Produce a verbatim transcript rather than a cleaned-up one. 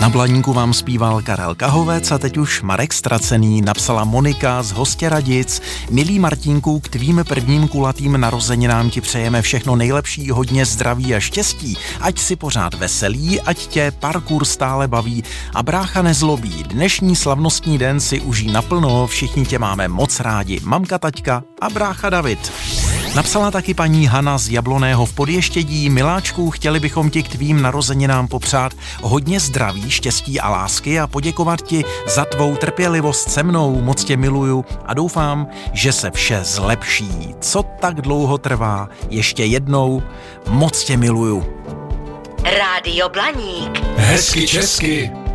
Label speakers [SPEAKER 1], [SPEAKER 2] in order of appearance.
[SPEAKER 1] Na Blaníku vám zpíval Karel Kahovec a teď už Marek Stracený, napsala Monika z Hostěradic. Milý Martínku, k tvým prvním kulatým narozeninám ti přejeme všechno nejlepší, hodně zdraví a štěstí, ať si pořád veselý, ať tě parkour stále baví a brácha nezlobí. Dnešní slavnostní den si užij naplno, všichni tě máme moc rádi, mamka, taťka a brácha David. Napsala taky paní Hana z Jabloného v Podještědí. Miláčku, chtěli bychom ti k tvým narozeninám popřát hodně zdraví, štěstí a lásky a poděkovat ti za tvou trpělivost se mnou. Moc tě miluju a doufám, že se vše zlepší. Co tak dlouho trvá? Ještě jednou, moc tě miluju.
[SPEAKER 2] Rádio Blaník.
[SPEAKER 3] Hezky česky.